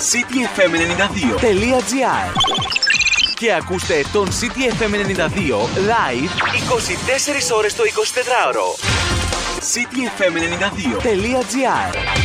cityfm92.gr και ακούστε τον CityFM92 live 24 ώρες το 24ωρο. cityfm92.gr